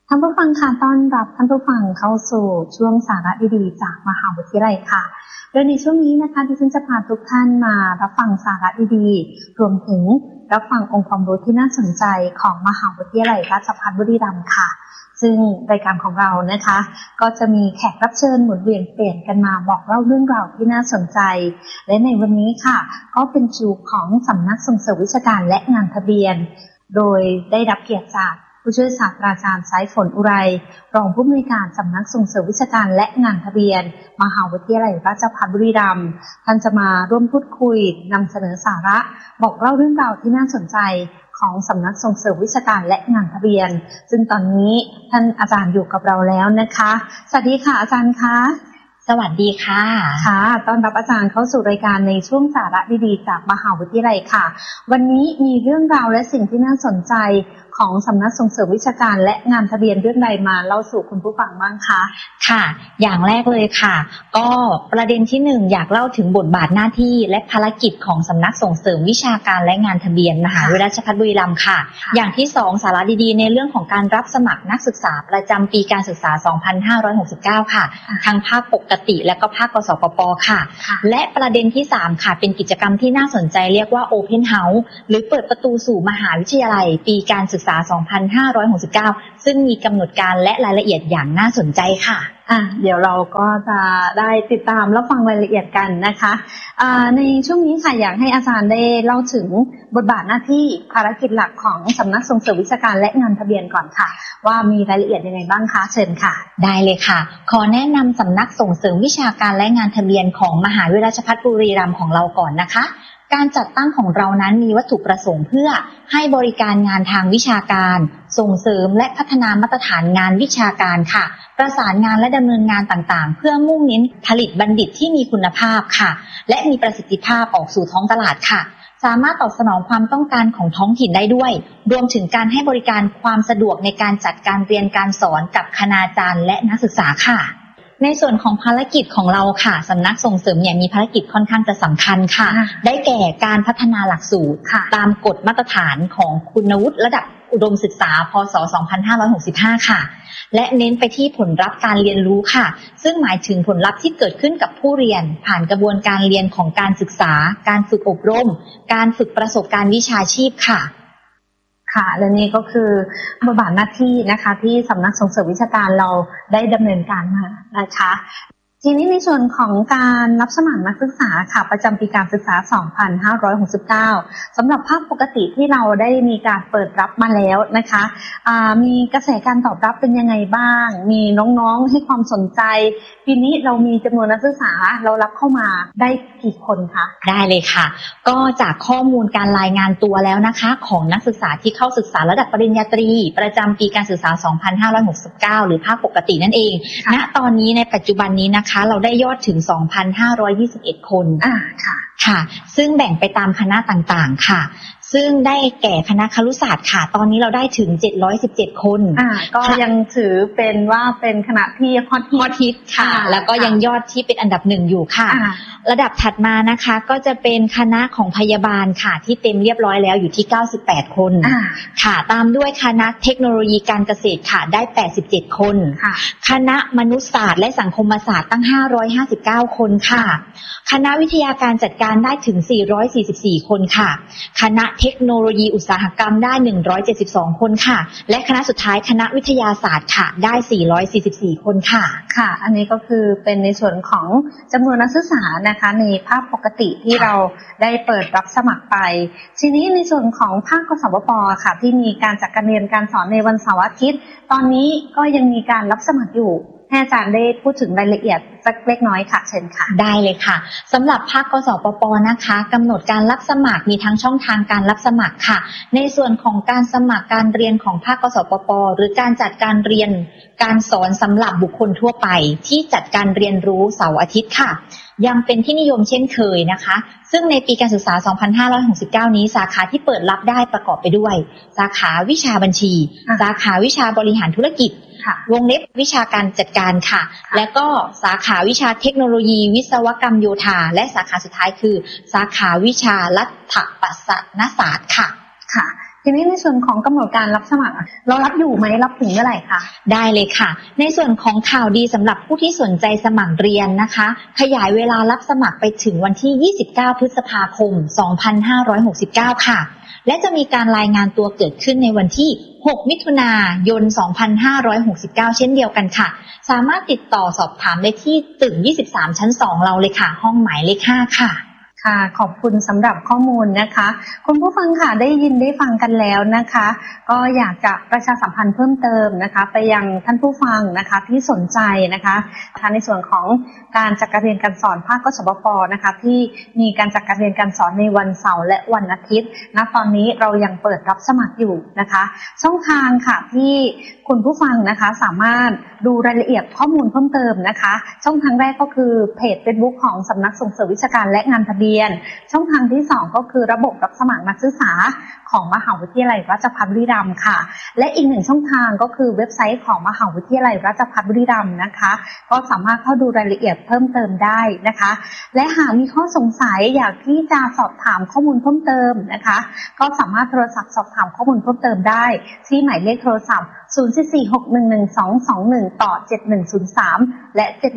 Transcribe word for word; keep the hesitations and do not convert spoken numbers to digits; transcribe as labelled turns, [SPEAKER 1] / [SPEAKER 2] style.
[SPEAKER 1] ท่านผู้ฟังค่ะต้อนรับท่านผู้ฟังเข้าสู่ช่วงสาระดีๆจากมหาวิทยาลัยค่ะโดยในช่วงนี้นะคะดิฉันจะพาทุกท่านมารับฟังสาระดีๆรวมถึงรับฟังองค์ความรู้ที่น่าสนใจของมหาวิทยาลัยราชภัฏบุรีรัมย์ค่ะซึ่งรายการของเรานะคะก็จะมีแขกรับเชิญหมุนเวียนเปลี่ยนกันมาบอกเล่าเรื่องราวที่น่าสนใจและในวันนี้ค่ะก็เป็นคิวของสำนักส่งเสริมวิชาการและงานทะเบียนโดยได้รับเกียรติจากผู้ช่วยศาสตราจารย์สายฝนอุไรรองผู้อำนวยการสำนักส่งเสริมวิชาการและงานทะเบียนมหาวิทยาลัยราชภัฏบุรีรัมย์ท่านจะมาร่วมพูดคุยนำเสนอสาระบอกเล่าเรื่องราวที่น่าสนใจของสำนักส่งเสริมวิชาการและงานทะเบียนซึ่งตอนนี้ท่านอาจารย์อยู่กับเราแล้วนะคะสวัสดีค่ะอาจารย์คะ
[SPEAKER 2] สวัสดีค่ะ
[SPEAKER 1] ค่ะต้อนรับอาจารย์เข้าสู่รายการในช่วงสาระดีๆจากมหาวิทยาลัยค่ะวันนี้มีเรื่องราวและสิ่งที่น่าสนใจของสำนักส่งเสริมวิชาการและงานทะเบียนเรื่องใดมาเล่าสู่คุณผู้ฟังบ้างคะ
[SPEAKER 2] ค่ะอย่างแรกเลยค่ะก็ประเด็นที่หนึ่งอยากเล่าถึงบทบาทหน้าที่และภารกิจของสำนักส่งเสริมวิชาการและงานทะเบียนมหาวิทยาลัยราชภัฏบุรีรัมย์ค่ะอย่างที่สองสาระดีๆในเรื่องของการรับสมัครนักศึกษาประจำปีการศึกษาสองพันห้าร้อยหกสิบเก้าค่ะทั้งภาคปกติและก็ภาคกสปปค่ะและประเด็นที่สามค่ะเป็นกิจกรรมที่น่าสนใจเรียกว่า Open House หรือเปิดประตูสู่มหาวิทยาลัยปีการศึกษาสองพันห้าร้อยหกสิบเก้าซึ่งมีกำหนดการและรายละเอียดอย่างน่าสนใจค่ะ
[SPEAKER 1] อ่ะเดี๋ยวเราก็จะได้ติดตามรับฟังรายละเอียดกันนะคะอ่าในช่วงนี้ค่ะอยากให้อาจารย์ได้เล่าถึงบทบาทหน้าที่ภารกิจหลักของสำนักส่งเสริมวิชาการและงานทะเบียนก่อนค่ะว่ามีรายละเอียดยังไงบ้างคะเชิญค่ะ
[SPEAKER 2] ได้เลยค่ะขอแนะนำสำนักส่งเสริมวิชาการและงานทะเบียนของมหาวิทยาลัยราชภัฏบุรีรัมย์ของเราก่อนนะคะการจัดตั้งของเรานั้นมีวัตถุประสงค์เพื่อให้บริการงานทางวิชาการส่งเสริมและพัฒนามาตรฐานงานวิชาการค่ะประสานงานและดำเนินงานต่างๆเพื่อมุ่งเน้นผลิตบัณฑิตที่มีคุณภาพค่ะและมีประสิทธิภาพออกสู่ท้องตลาดค่ะสามารถตอบสนองความต้องการของท้องถิ่นได้ด้วยรวมถึงการให้บริการความสะดวกในการจัดการเรียนการสอนกับคณาจารย์และนักศึกษาค่ะในส่วนของภารกิจของเราค่ะสำนักส่งเสริมเนี่ยมีภารกิจค่อนข้างจะสำคัญค่ะได้แก่การพัฒนาหลักสูตรตามกฎมาตรฐานของคุณวุฒิระดับอุดมศึกษาพ.ศ. สองพันห้าร้อยหกสิบห้าค่ะและเน้นไปที่ผลลัพธ์การเรียนรู้ค่ะซึ่งหมายถึงผลลัพธ์ที่เกิดขึ้นกับผู้เรียนผ่านกระบวนการเรียนของการศึกษาการฝึกอบรมการฝึกประสบการณ์วิชาชีพค่ะ
[SPEAKER 1] ค่ะและนี่ก็คือบทบาทหน้าที่นะคะที่สำนักส่งเสริมวิชาการเราได้ดำเนินการมานะคะทีนี้ในส่วนของการรับสมัครนักศึกษาค่ะประจำปีการศึกษาสองพันห้าร้อยหกสิบเก้าสำหรับภาคปกติที่เราได้มีการเปิดรับมาแล้วนะคะมีกระแสการตอบรับเป็นยังไงบ้างมีน้องๆให้ความสนใจปีนี้เรามีจำนวนนักศึกษาเรารับเข้ามาได้กี่คนคะ
[SPEAKER 2] ได้เลยค่ะก็จากข้อมูลการรายงานตัวแล้วนะคะของนักศึกษาที่เข้าศึกษาระดับปริญญาตรีประจำปีการศึกษาสองพันห้าร้อยหกสิบเก้าหรือภาคปกตินั่นเองณตอนนี้ในปัจจุบันนี้นะคะเราได้ยอดถึง สองพันห้าร้อยยี่สิบเอ็ด คน
[SPEAKER 1] อ่าค่ะ
[SPEAKER 2] ค่ะซึ่งแบ่งไปตามคณะต่างๆค่ะซึ่งได้แก่คณะครุศาสตร์ค่ะตอนนี้เราได้ถึงเจ็ดร้อยสิบเจ็ดคน
[SPEAKER 1] อ่าก็ยังถือเป็นว่าเป็นคณะที่ฮอต
[SPEAKER 2] ฮิตค่ะแล้วก็ยังยอดที่เป็นอันดับหนึ่งอยู่ค่ะระดับถัดมานะคะก็จะเป็นคณะของพยาบาลค่ะที่เต็มเรียบร้อยแล้วอยู่ที่เก้าสิบแปดคนค่ะตามด้วยคณะเทคโนโลยีการเกษตรค่ะได้แปดสิบเจ็ดคนคณะมนุษยศาสตร์และสังคมศาสตร์ตั้งห้าร้อยห้าสิบเก้าคนค่ะคณะวิทยาการจัดการได้ถึงสี่ร้อยสี่สิบสี่คนค่ะคณะเทคโนโลยีอุตสาหกรรมได้หนึ่งร้อยเจ็ดสิบสองคนค่ะและคณะสุดท้ายคณะวิทยาศาสตร์ค่ะได้สี่ร้อยสี่สิบสี่คนค่ะ
[SPEAKER 1] ค่ะอันนี้ก็คือเป็นในส่วนของจำนวนนักศึกษานะคะในภาคปกติที่เราได้เปิดรับสมัครไปทีนี้ในส่วนของภาคกสปป.ค่ะที่มีการจัดการเรียนการสอนในวันเสาร์อาทิตย์ตอนนี้ก็ยังมีการรับสมัครอยู่ให้อาจารย์ได้พูดถึงรายละเอียดสักเล็กน้อยค่ะเชิญค่ะ
[SPEAKER 2] ได้เลยค่ะสำหรับภาคกสปป.นะคะกำหนดการรับสมัครมีทั้งช่องทางการรับสมัครค่ะในส่วนของการสมัครการเรียนของภาคกสปป.หรือการจัดการเรียนการสอนสำหรับบุคคลทั่วไปที่จัดการเรียนรู้เสาร์อาทิตย์ค่ะยังเป็นที่นิยมเช่นเคยนะคะซึ่งในปีการศึกษาสองพันห้าร้อยหกสิบเก้านี้สาขาที่เปิดรับได้ประกอบไปด้วยสาขาวิชาบัญชีสาขาวิชาบริหารธุรกิจวงเล็บวิชาการจัดการค่ะและก็สาขาวิชาเทคโนโลยีวิศวกรรมโยธาและสาขาสุดท้ายคือสาขาวิชารัฐประศาสนศาสตร์ค่ะ
[SPEAKER 1] ค่ะททีนี้ในส่วนของกำหนดการรับสมัครเรารับอยู่ไหมรับถึงเมื่อไหร่คะ
[SPEAKER 2] ได้เลยค่ะในส่วนของข่าวดีสำหรับผู้ที่สนใจสมัครเรียนนะคะขยายเวลารับสมัครไปถึงวันที่ยี่สิบเก้าพฤษภาคมสองพันห้าร้อยหกสิบเก้าค่ะและจะมีการรายงานตัวเกิดขึ้นในวันที่หกมิถุนายนสองพันห้าร้อยหกสิบเก้าเช่นเดียวกันค่ะสามารถติดต่อสอบถามได้ที่ตึกยี่สิบสามชั้นสองเราเลยค่ะห้องหมายเลขห้าค่ะ
[SPEAKER 1] ค่ะขอบคุณสำหรับข้อมูลนะคะคุณผู้ฟังค่ะได้ยินได้ฟังกันแล้วนะคะก็อยากจะประชาสัมพันธ์เพิ่มเติมนะคะไปยังท่านผู้ฟังนะคะที่สนใจนะคะในส่วนของการจัดการเรียนการสอนภาคกสบป.นะคะที่มีการจัดการเรียนการสอนในวันเสาร์และวันอาทิตย์ณตอนนี้เรายังเปิดรับสมัครอยู่นะคะช่องทางค่ะที่คุณผู้ฟังนะคะสามารถดูรายละเอียดข้อมูลเพิ่มเติมนะคะช่องทางแรกก็คือเพจ Facebook ของสำนักส่งเสริมวิชาการและงานทะเบียนช่องทางที่สองก็คือระบบรับสมัครนักศึกษาของมหาวิทยาลัยราชภัฏบุรีรัมย์ค่ะและอีกหนึ่งช่องทางก็คือเว็บไซต์ของมหาวิทยาลัยราชภัฏบุรีรัมย์นะคะก็สามารถเข้าดูรายละเอียดเพิ่มเติมได้นะคะและหากมีข้อสงสัยอยากที่จะสอบถามข้อมูลเพิ่มเติมนะคะก็สามารถโทรศัพท์สอบถามข้อมูลเพิ่มเติมได้ที่หมายเลขโทรศัพท์ศูนย์ สี่ สี่ หก หนึ่ง หนึ่ง สอง สอง หนึ่งต่อเจ็ดหนึ่งศูนย์สามและ